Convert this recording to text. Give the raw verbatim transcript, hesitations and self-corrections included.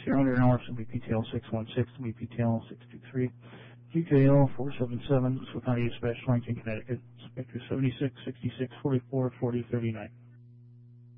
zero hundred hours to B P T L six one six to B P T L six two three. G K L four seven seven, Swift County Dispatch, Langton, Connecticut. Spectre seventy-six, sixty-six, forty-four, forty, thirty-nine.